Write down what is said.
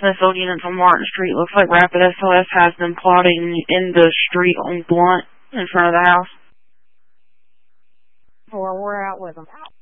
Smithfield units on Martin Street. Looks like Rapid SOS has them plotting in the street on Blunt in front of the house. Or we're out with them.